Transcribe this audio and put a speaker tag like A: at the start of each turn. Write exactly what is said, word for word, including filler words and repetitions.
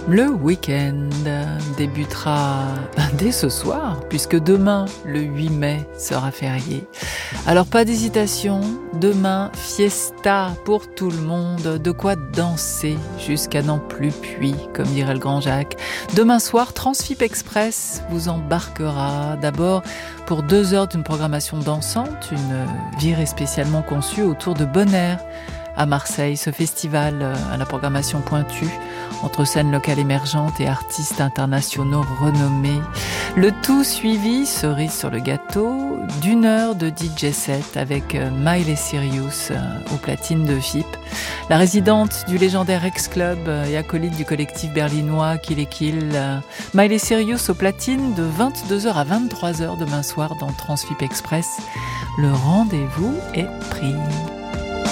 A: Le week-end débutera dès ce soir, puisque demain, le huit mai, sera férié. Alors pas d'hésitation, demain, fiesta pour tout le monde, de quoi danser jusqu'à n'en plus puis, comme dirait le grand Jacques. Demain soir, Transfip Express vous embarquera d'abord pour deux heures d'une programmation dansante, une virée spécialement conçue autour de Bonaire. À Marseille, ce festival à la programmation pointue, entre scènes locales émergentes et artistes internationaux renommés. Le tout suivi, cerise sur le gâteau, d'une heure de D J set avec Miley Cyrus aux platines de F I P. La résidente du légendaire X-Club et acolyte du collectif berlinois Kill et Kill, Miley Cyrus aux platines de vingt-deux heures à vingt-trois heures demain soir dans Transfip Express. Le rendez-vous est pris.